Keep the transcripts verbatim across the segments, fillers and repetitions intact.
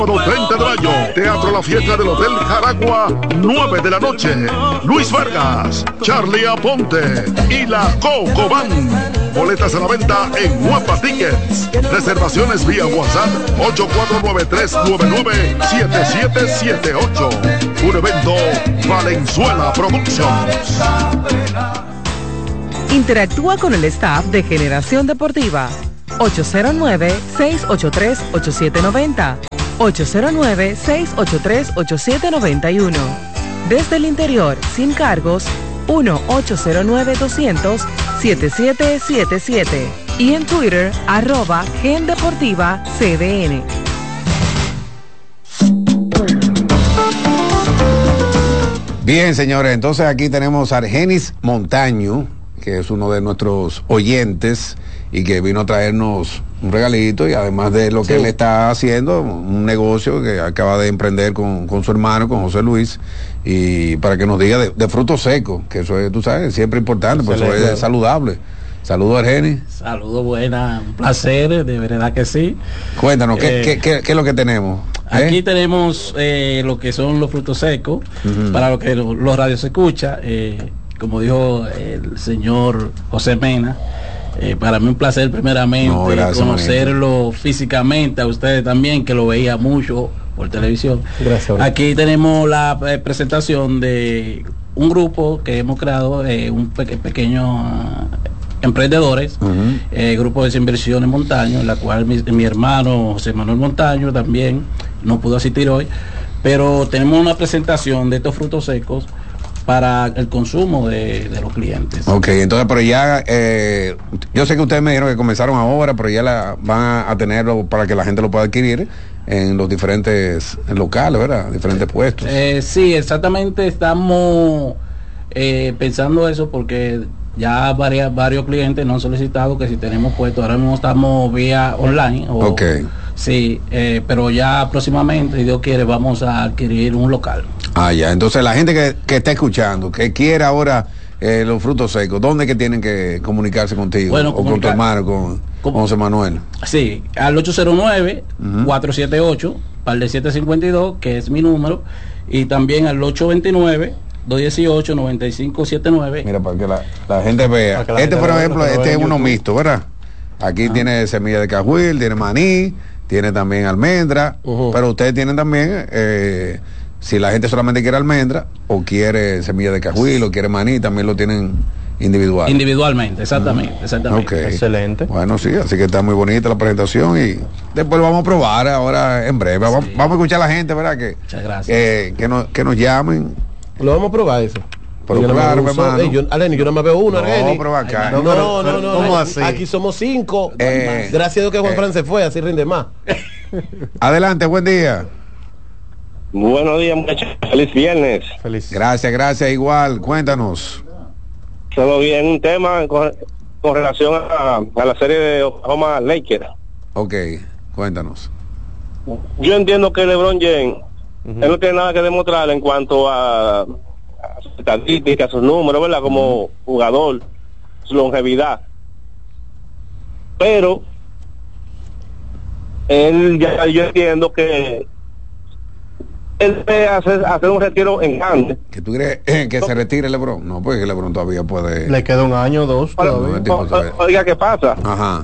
treinta de mayo, Teatro La Fiesta del Hotel Jaragua, nueve de la noche. Luis Vargas, Charlie Aponte y la Coco Band. Boletas a la venta en Guapa Tickets. Reservaciones vía WhatsApp ocho cuatro nueve tres nueve nueve siete siete siete ocho. Un evento Valenzuela Productions. Interactúa con el staff de Generación Deportiva. ocho cero nueve, seis ocho tres, ocho siete nueve cero. ocho cero nueve, seis ocho tres, ocho siete nueve uno. Desde el interior, sin cargos, uno ocho cero nueve, doscientos, setenta y siete setenta y siete. Y en Twitter, arroba Gen Deportiva C D N. Bien, señores, entonces aquí tenemos a Argenis Montaño, que es uno de nuestros oyentes y que vino a traernos un regalito, y además de lo que sí. él está haciendo, un negocio que acaba de emprender con, con su hermano, con José Luis, y para que nos diga de, de frutos secos, que eso es, tú sabes, siempre importante, porque eso es saludable. Saludos, Argenis. Saludos, buena, un placer, de verdad que sí. Cuéntanos, ¿qué, eh, qué, qué, qué es lo que tenemos? ¿Eh? Aquí tenemos eh, lo que son los frutos secos, uh-huh. para lo que los, los radios se escucha, eh, como dijo el señor José Mena. Eh, para mí un placer primeramente no, gracias, conocerlo manito. Físicamente, a ustedes también, que lo veía mucho por televisión. Gracias. Aquí tenemos la eh, presentación de un grupo que hemos creado, eh, un pe pequeño uh, emprendedores, uh-huh. eh, grupo de inversiones Montaño, en la cual mi, mi hermano José Manuel Montaño también no pudo asistir hoy, pero tenemos una presentación de estos frutos secos para el consumo de, de los clientes. Ok, entonces, pero ya, eh, yo sé que ustedes me dijeron que comenzaron ahora, pero ya la, van a, a tenerlo para que la gente lo pueda adquirir en los diferentes locales, ¿verdad? Diferentes puestos. Eh, sí, exactamente, estamos eh, pensando eso porque ya varias, varios clientes nos han solicitado que si tenemos puestos, ahora mismo estamos vía online. O, ok. Sí, eh, pero ya próximamente, si Dios quiere, vamos a adquirir un local. Ah, ya. Entonces, la gente que, que está escuchando, que quiera ahora eh, los frutos secos, ¿dónde que tienen que comunicarse contigo? Bueno, o con tu hermano, con, con José Manuel. Sí, al ocho cero nueve, cuatro siete ocho, par de siete cincuenta y dos, que es mi número, y también al ocho dos nueve, dos uno ocho, nueve cinco siete nueve. Mira, para que la, la gente vea. La este, gente por ejemplo, este es uno mixto, ¿verdad? Aquí ah. tiene semilla de cajuil, tiene maní, tiene también almendra, uh-huh. pero ustedes tienen también, eh, si la gente solamente quiere almendra o quiere semilla de cajuil o quiere maní, también lo tienen individual. Individualmente, exactamente, uh-huh. exactamente. Okay. Excelente. Bueno, sí, así que está muy bonita la presentación y después lo vamos a probar ahora en breve. Sí. Vamos, vamos a escuchar a la gente, ¿verdad? Que, Muchas gracias. Eh, que, nos, que nos llamen. Lo vamos a probar eso. Pero yo claro, no hermano. Yo, Aleni, yo no me veo uno, no, Aleni. pero acá. No, no, no, no. ¿Cómo no, así? Aquí somos cinco. Eh, Gracias a Dios que Juan eh, Fran se fue, así rinde más. Adelante, buen día. Buenos días, muchachos. Feliz viernes. Feliz. Gracias, gracias. Igual, cuéntanos. Todo bien, un tema con, con relación a, a la serie de Oklahoma Lakers. Ok, cuéntanos. Yo entiendo que LeBron James, uh-huh. él no tiene nada que demostrar en cuanto a, a sus estadísticas, sus números, ¿verdad? Como uh-huh. jugador, su longevidad. Pero él ya, yo entiendo que él debe hacer, hacer un retiro en grande. ¿Que tú crees eh, que no. se retire LeBron? No, porque LeBron todavía puede... Le queda un año o dos. No, no, oiga, ¿qué pasa? Ajá.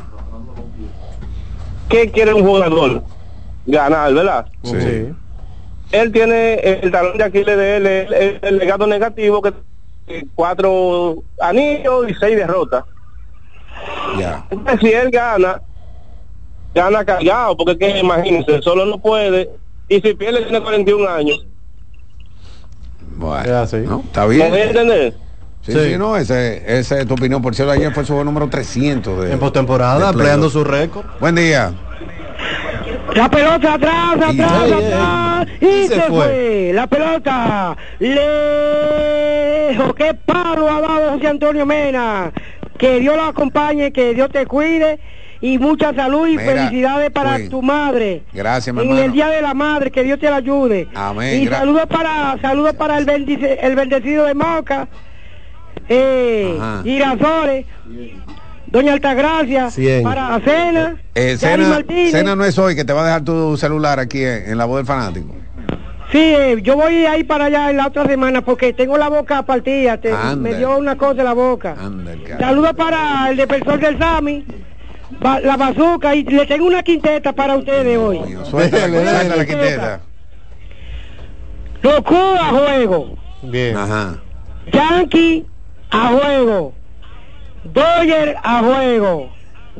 ¿Qué quiere un jugador? Ganar, ¿verdad? Sí. sí. Él tiene el talón de Aquiles de él, el, el, el legado negativo, que cuatro anillos y seis derrotas. Ya. Entonces, si él gana, gana cargado, porque que imagínense, solo no puede... Y si pierde tiene cuarenta y un años. Bueno, sí. ¿No? Está bien. ¿Me entender? Sí, sí, sí, no, ese, esa es tu opinión. Por cierto, ayer fue su número trescientos de, en postemporada, empleando su récord. Buen día. La pelota atrás, atrás, y, atrás. Y, y se, se fue. fue. La pelota lejos. Qué paro ha dado José Antonio Mena. Que Dios lo acompañe, que Dios te cuide. Y mucha salud y Mira, felicidades para uy, tu madre. Gracias, mi en hermano. el día de la madre, que Dios te la ayude. Amén. Y saludos para saludos para el, bendice, el bendecido de Moca, eh, Girasole, Doña Altagracia, cien. para Cena, Eh, Yari cena, Martínez. cena no es hoy, que te va a dejar tu celular aquí en, en La Voz del Fanático. Sí, eh, yo voy a ir para allá en la otra semana porque tengo la boca partida, te- Anda. me dio una cosa en la boca. Anda, el cara. Saludos para el defensor del Sami, ba- la bazuca, y le tengo una quinteta para ustedes hoy. Coño, Suelta, Dele, suelta dele. la quinteta. Los Cubs a juego, Bien. Ajá. Yankee a juego, Dodger a juego,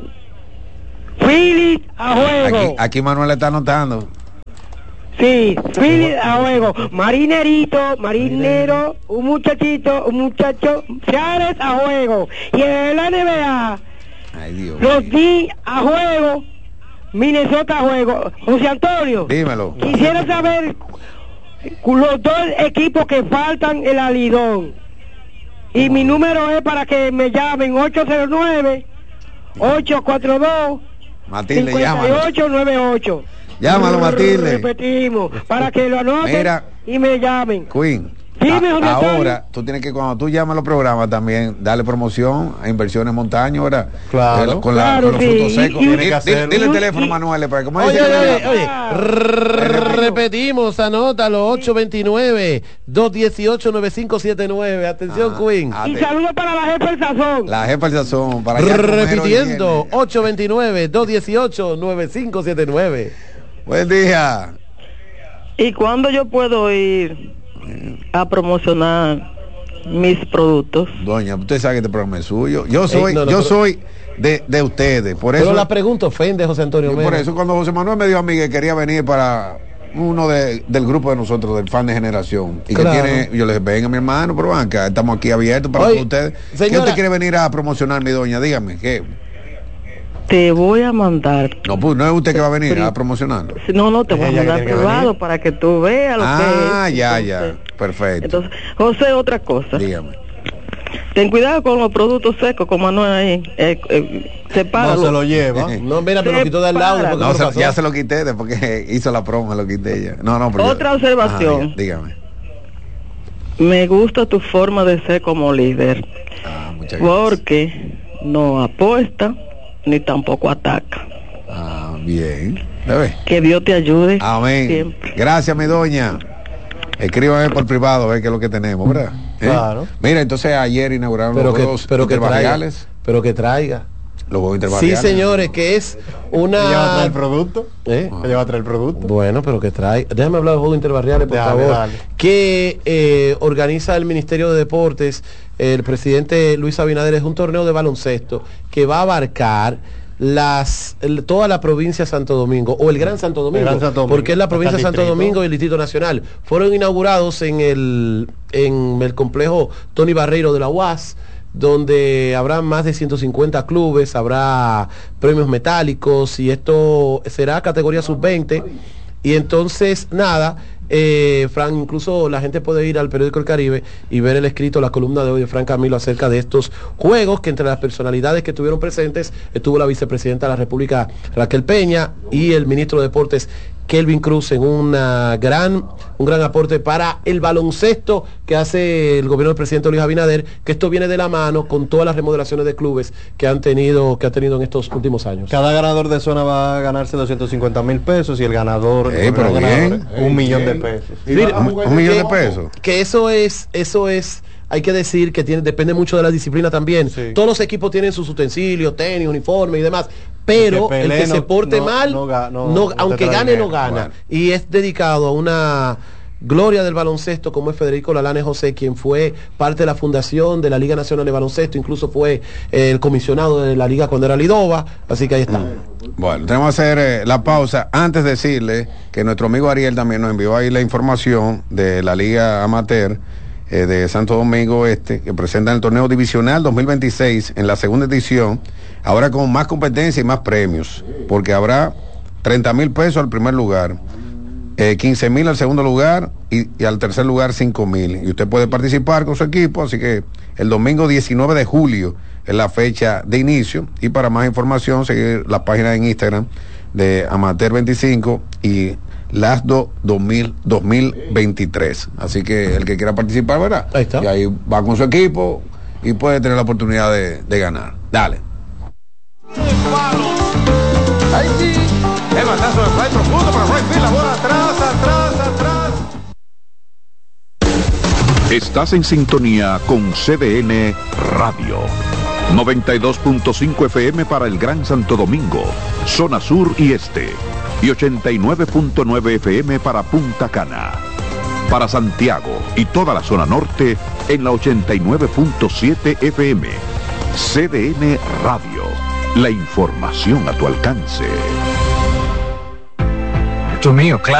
Phillies a juego. Aquí, aquí Manuel está anotando. Sí, Phillies a juego, marinerito, marinero, un muchachito, un muchacho, Seares a juego, y en la N B A, Ay, Dios los mío. D a juego, Minnesota a juego. José Antonio, Dímelo. quisiera saber los dos equipos que faltan en la Lidón, y mi número es para que me llamen ocho cero nueve, ocho cuatro dos, Matilde, cinco llámalo. ocho nueve ocho. Llámalo, Matilde. Repetimos, para que lo anoten Mira. y me llamen. Queen. Dime, a- José Antonio. ahora, tú tienes que, cuando tú llamas a los programas también, darle promoción a Inversiones Montaño, ahora. Claro. eh, con, la- Claro, con los sí. frutos secos. Y- y- Dile- Tiene que dile, hacerlo. dile el Y- teléfono, y- Manuel, para que como Oye, dice oye, que- oye, Ah. oye. Repetimos, anótalo, ocho dos nueve, dos uno ocho, nueve cinco siete nueve. Atención, Ah, Queen. ah, Y te- saludos para la jefa del sazón. La jefa del sazón, para allá comer hoy Repitiendo, viene. ocho dos nueve, dos uno ocho, nueve cinco siete nueve. Buen día. ¿Y cuándo yo puedo ir a promocionar mis productos? Doña, usted sabe que este programa es suyo. Yo soy, Ey, no, no, yo pero- soy de, de ustedes. Por eso, Pero la pregunta ofende, José Antonio yo por Mena. eso cuando José Manuel me dijo a mí que quería venir para uno de, del grupo de nosotros, del fan de generación, y Claro. que tiene, yo le dije, venga mi hermano, pero acá estamos aquí abiertos para Oye, que ustedes. ¿Qué señora- usted quiere venir a promocionar, mi doña? Dígame, ¿qué? Te voy a mandar. No, pues no es usted que va a venir Pri- a promocionarlo. Si No, no, te voy a Ella que mandar tiene que privado venir. para que tú veas lo Ah, que es. ya, Entonces- ya. Perfecto. Entonces, José, otra cosa. Dígame. Ten cuidado con los productos secos, como Manuel ahí. Eh, eh, sepáralo. No se lo lleva. No, mira, me lo quitó de al lado. Separa. después que No, me se- lo pasó. ya se lo quité después que hizo la promo, lo quité ya. No, no, pero yo- Otra observación. Ajá, dígame. Me gusta tu forma de ser como líder, Ah, muchas gracias. porque no apuesta ni tampoco ataca. Ah, bien. ¿Ve? Que Dios te ayude. Amén. Siempre. Gracias, mi doña. Escríbame por privado, a ver qué es lo que tenemos, ¿verdad? ¿Eh? Claro. Mira, entonces ayer inauguraron Pero los que, juegos pero que traiga. interbarriales. Pero que traiga. Los juegos Sí, interbarriales. señores, que es una. ¿Ella va a traer el producto? ¿Eh? ¿Ella va a traer el producto? Bueno, pero que trae. Déjame hablar de juegos interbarriales, por Dale, favor. dale. Que eh, organiza el Ministerio de Deportes, el presidente Luis Abinader, es un torneo de baloncesto que va a abarcar las el- toda la provincia de Santo Domingo o el Gran Santo Domingo, Gran Santo Domingo, porque es la provincia de hasta el Santo distrito. Domingo y el Distrito Nacional. Fueron inaugurados en el en el complejo Tony Barreiro de la U A S, donde habrá más de ciento cincuenta clubes, habrá premios metálicos y esto será categoría sub veinte. Y entonces, nada, eh, Fran, incluso la gente puede ir al periódico El Caribe y ver el escrito, la columna de hoy de Fran Camilo acerca de estos juegos, que entre las personalidades que estuvieron presentes estuvo la vicepresidenta de la República, Raquel Peña, y el ministro de Deportes, Kelvin Cruz, en una gran, un gran aporte para el baloncesto que hace el gobierno del presidente Luis Abinader, que esto viene de la mano con todas las remodelaciones de clubes que han tenido, que ha tenido en estos últimos años. Cada ganador de zona va a ganarse doscientos cincuenta mil pesos y el ganador, Ey, el pero ganador, bien. un millón de pesos. Mira, Un, un millón de que- pesos. Que eso es, eso es, hay que decir que tiene, depende mucho de la disciplina también. Sí. Todos los equipos tienen sus utensilios, tenis, uniforme y demás. Pero El que el pelee que se no- porte no- mal, no ga- no- no- no te aunque trae gane, no dinero. gana. Bueno. Y es dedicado a una gloria del baloncesto como es Federico Lalane José, quien fue parte de la fundación de la Liga Nacional de Baloncesto, incluso fue el comisionado de la liga cuando era Lidova, así que ahí está. Bueno, tenemos que hacer eh, la pausa. Antes de decirle que nuestro amigo Ariel también nos envió ahí la información de la Liga Amateur eh, de Santo Domingo Este, que presenta el torneo divisional dos mil veintiséis en la segunda edición, ahora con más competencia y más premios, porque habrá treinta mil pesos al primer lugar, eh, quince mil al segundo lugar y, y al tercer lugar cinco mil. Y usted puede participar con su equipo, así que el domingo diecinueve de julio es la fecha de inicio. Y para más información, seguir la página en Instagram de Amateur veinticinco y Lasdo dos mil veintitrés. Así que el que quiera participar, verá. Ahí está. Y ahí va con su equipo y puede tener la oportunidad de, de ganar. Dale. palos. ¡Ay, sí! El batazo de fly profundo para right field, la bola atrás, atrás, atrás. Estás en sintonía con C D N Radio. noventa y dos punto cinco F M para el Gran Santo Domingo, zona sur y este. Y ochenta y nueve punto nueve F M para Punta Cana. Para Santiago y toda la zona norte en la ochenta y nueve punto siete F M. C D N Radio. La información a tu alcance. Esto mío, claro.